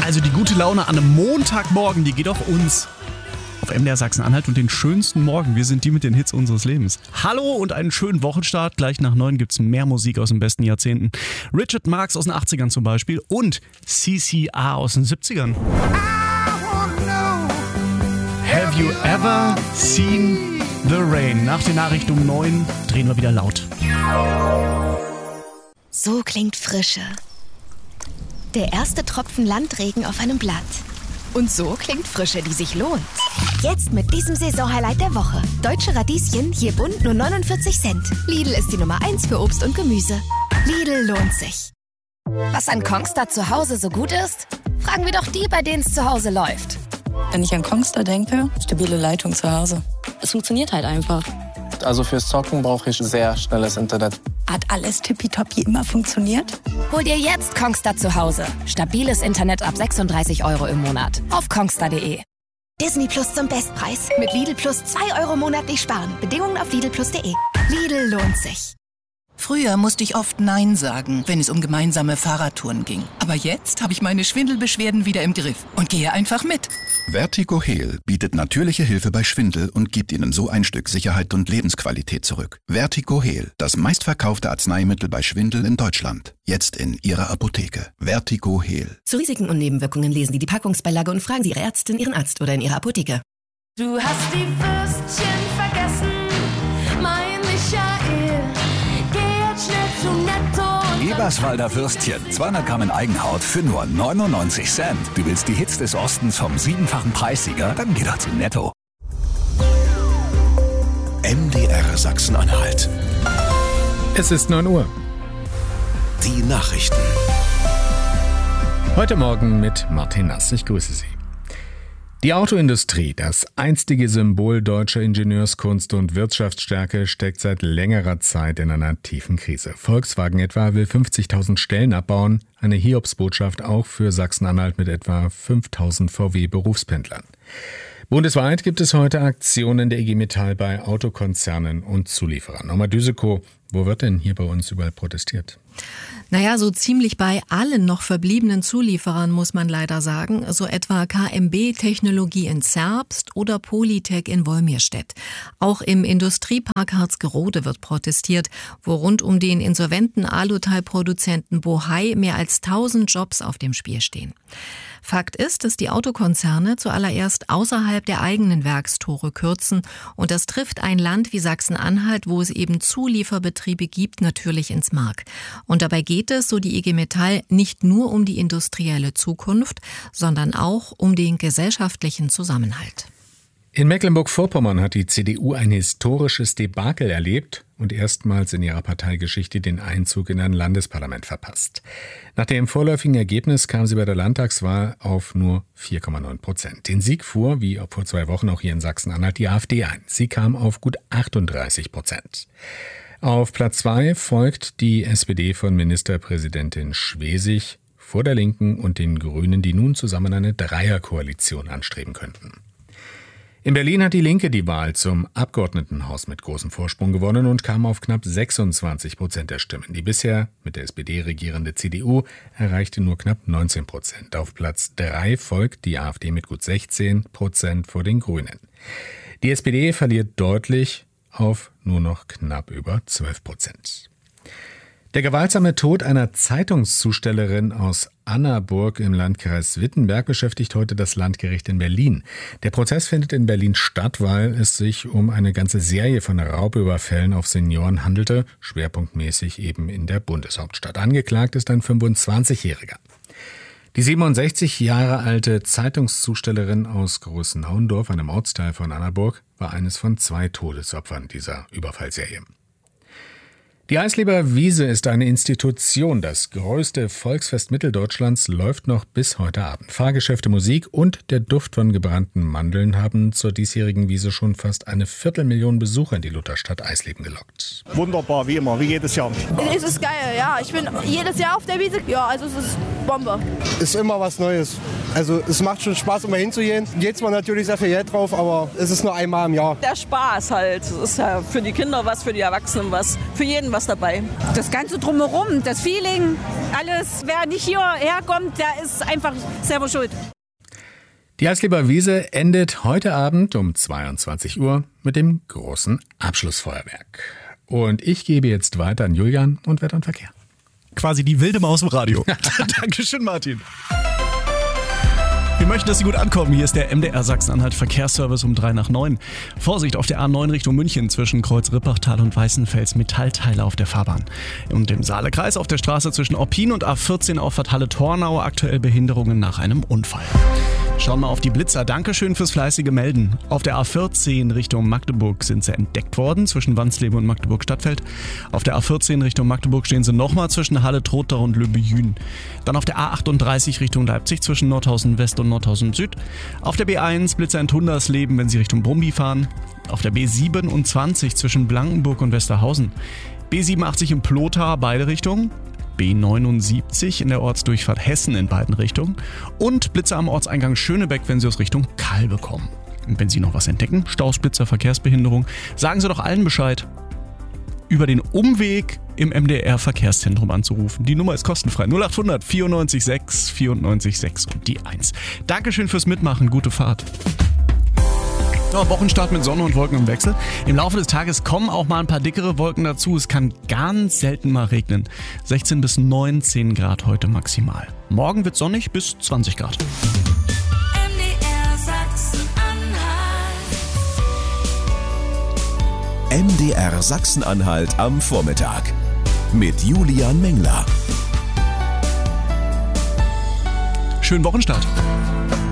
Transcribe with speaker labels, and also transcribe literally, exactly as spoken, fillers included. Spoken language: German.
Speaker 1: Also die gute Laune an einem Montagmorgen, die geht auf uns. Auf M D R Sachsen-Anhalt und den schönsten Morgen. Wir sind die mit den Hits unseres Lebens. Hallo und einen schönen Wochenstart. Gleich nach neun gibt's mehr Musik aus den besten Jahrzehnten. Richard Marx aus den achtzigern zum Beispiel und C C R aus den siebzigern. Have you ever seen the rain? Nach den Nachrichten um neun drehen wir wieder laut.
Speaker 2: So klingt Frische. Der erste Tropfen Landregen auf einem Blatt. Und so klingt Frische, die sich lohnt. Jetzt mit diesem Saisonhighlight der Woche. Deutsche Radieschen, hier bunt nur neunundvierzig Cent. Lidl ist die Nummer eins für Obst und Gemüse. Lidl lohnt sich. Was an Kongstar zu Hause so gut ist? Fragen wir doch die, bei denen es zu Hause läuft.
Speaker 3: Wenn ich an Kongstar denke, stabile Leitung zu Hause. Es funktioniert halt einfach.
Speaker 4: Also fürs Zocken brauche ich sehr schnelles Internet.
Speaker 3: Hat alles tippitoppi immer funktioniert?
Speaker 2: Hol dir jetzt Kongstar zu Hause. Stabiles Internet ab sechsunddreißig Euro im Monat. Auf kongstar punkt de. Disney Plus zum Bestpreis. Mit Lidl Plus zwei Euro monatlich sparen. Bedingungen auf lidl plus punkt de. Lidl lohnt sich.
Speaker 5: Früher musste ich oft Nein sagen, wenn es um gemeinsame Fahrradtouren ging. Aber jetzt habe ich meine Schwindelbeschwerden wieder im Griff und gehe einfach mit.
Speaker 6: Vertigo Heal bietet natürliche Hilfe bei Schwindel und gibt Ihnen so ein Stück Sicherheit und Lebensqualität zurück. Vertigo Heal, das meistverkaufte Arzneimittel bei Schwindel in Deutschland. Jetzt in Ihrer Apotheke. Vertigo Heal.
Speaker 7: Zu Risiken und Nebenwirkungen lesen Sie die Packungsbeilage und fragen Sie Ihre Ärztin, Ihren Arzt oder in Ihrer Apotheke.
Speaker 8: Du hast die Würstchen vergessen, mein Michael. Geh jetzt schnell zu Netto.
Speaker 9: Eberswalder Würstchen, zweihundert Gramm in Eigenhaut für nur neunundneunzig Cent. Du willst die Hits des Ostens vom siebenfachen Preissieger? Dann geh doch zu Netto.
Speaker 10: M D R Sachsen-Anhalt.
Speaker 11: Es ist neun Uhr.
Speaker 10: Die Nachrichten.
Speaker 11: Heute Morgen mit Martin Nass. Ich grüße Sie. Die Autoindustrie, das einstige Symbol deutscher Ingenieurskunst und Wirtschaftsstärke, steckt seit längerer Zeit in einer tiefen Krise. Volkswagen etwa will fünfzigtausend Stellen abbauen, eine Hiobsbotschaft auch für Sachsen-Anhalt mit etwa fünftausend V W-Berufspendlern. Bundesweit gibt es heute Aktionen der I G Metall bei Autokonzernen und Zulieferern. Oma Düseko, wo wird denn hier bei uns überall protestiert?
Speaker 12: Naja, so ziemlich bei allen noch verbliebenen Zulieferern muss man leider sagen, so etwa K M B Technologie in Zerbst oder Polytech in Wolmirstedt. Auch im Industriepark Harzgerode wird protestiert, wo rund um den insolventen Aluteilproduzenten Bohai mehr als tausend Jobs auf dem Spiel stehen. Fakt ist, dass die Autokonzerne zuallererst außerhalb der eigenen Werkstore kürzen und das trifft ein Land wie Sachsen-Anhalt, wo es eben Zulieferbetriebe gibt, natürlich ins Mark. Und dabei geht es, so die I G Metall, nicht nur um die industrielle Zukunft, sondern auch um den gesellschaftlichen Zusammenhalt.
Speaker 11: In Mecklenburg-Vorpommern hat die C D U ein historisches Debakel erlebt und erstmals in ihrer Parteigeschichte den Einzug in ein Landesparlament verpasst. Nach dem vorläufigen Ergebnis kam sie bei der Landtagswahl auf nur vier Komma neun Prozent. Den Sieg fuhr, wie vor zwei Wochen auch hier in Sachsen-Anhalt, die AfD ein. Sie kam auf gut achtunddreißig Prozent. Auf Platz zwei folgt die S P D von Ministerpräsidentin Schwesig vor der Linken und den Grünen, die nun zusammen eine Dreierkoalition anstreben könnten. In Berlin hat die Linke die Wahl zum Abgeordnetenhaus mit großem Vorsprung gewonnen und kam auf knapp sechsundzwanzig Prozent der Stimmen. Die bisher mit der S P D regierende C D U erreichte nur knapp neunzehn Prozent. Auf Platz drei folgt die AfD mit gut sechzehn Prozent vor den Grünen. Die S P D verliert deutlich auf nur noch knapp über zwölf Prozent. Der gewaltsame Tod einer Zeitungszustellerin aus Annaburg im Landkreis Wittenberg beschäftigt heute das Landgericht in Berlin. Der Prozess findet in Berlin statt, weil es sich um eine ganze Serie von Raubüberfällen auf Senioren handelte, schwerpunktmäßig eben in der Bundeshauptstadt. Angeklagt ist ein fünfundzwanzigjähriger. Die siebenundsechzig Jahre alte Zeitungszustellerin aus Großenauendorf, einem Ortsteil von Annaburg, war eines von zwei Todesopfern dieser Überfallserie. Die Eisleber Wiese ist eine Institution. Das größte Volksfest Mitteldeutschlands läuft noch bis heute Abend. Fahrgeschäfte, Musik und der Duft von gebrannten Mandeln haben zur diesjährigen Wiese schon fast eine Viertelmillion Besucher in die Lutherstadt Eisleben gelockt.
Speaker 13: Wunderbar, wie immer, wie jedes Jahr.
Speaker 14: Es ist geil, ja. Ich bin jedes Jahr auf der Wiese. Ja, also es ist Bombe.
Speaker 13: Ist immer was Neues. Also es macht schon Spaß, immer hinzugehen. Geht zwar natürlich sehr viel Geld drauf, aber es ist nur einmal im Jahr.
Speaker 14: Der Spaß halt. Es ist ja für die Kinder was, für die Erwachsenen was, für jeden was dabei.
Speaker 15: Das Ganze drumherum, das Feeling, alles, wer nicht hierher kommt, der ist einfach selber schuld.
Speaker 11: Die Eislieber Wiese endet heute Abend um zweiundzwanzig Uhr mit dem großen Abschlussfeuerwerk. Und ich gebe jetzt weiter an Julian und Wetter und Verkehr.
Speaker 1: Quasi die wilde Maus im Radio. Dankeschön, Martin. Wir möchten, dass Sie gut ankommen. Hier ist der M D R Sachsen-Anhalt Verkehrsservice um drei nach neun. Vorsicht auf der A neun Richtung München zwischen Kreuz Rippachtal und Weißenfels. Metallteile auf der Fahrbahn. Und im Saalekreis auf der Straße zwischen Oppin und A vierzehn Auffahrt Halle-Tornau aktuell Behinderungen nach einem Unfall. Schauen wir auf die Blitzer. Dankeschön fürs fleißige Melden. Auf der A vierzehn Richtung Magdeburg sind sie entdeckt worden, zwischen Wansleben und Magdeburg-Stadtfeld. Auf der A vierzehn Richtung Magdeburg stehen sie nochmal zwischen Halle-Trottow und Löbejün. Dann auf der A achtunddreißig Richtung Leipzig zwischen Nordhausen West und Nordhausen Süd. Auf der B eins Blitzer in Tundersleben, wenn sie Richtung Brumby fahren. Auf der B siebenundzwanzig zwischen Blankenburg und Westerhausen. B siebenundachtzig in Plotha, beide Richtungen. B neunundsiebzig in der Ortsdurchfahrt Hessen in beiden Richtungen und Blitzer am Ortseingang Schönebeck, wenn Sie aus Richtung Kalbe kommen. Und wenn Sie noch was entdecken, Staus, Blitzer, Verkehrsbehinderung, sagen Sie doch allen Bescheid. Über den Umweg im M D R Verkehrszentrum anzurufen. Die Nummer ist kostenfrei. null achthundert vierundneunzig sechs vierundneunzig sechs und die eins. Dankeschön fürs Mitmachen. Gute Fahrt. Ja, Wochenstart mit Sonne und Wolken im Wechsel. Im Laufe des Tages kommen auch mal ein paar dickere Wolken dazu. Es kann ganz selten mal regnen. sechzehn bis neunzehn Grad heute maximal. Morgen wird sonnig bis zwanzig Grad.
Speaker 8: M D R Sachsen-Anhalt.
Speaker 10: M D R Sachsen-Anhalt am Vormittag mit Julian Mengler.
Speaker 1: Schönen Wochenstart.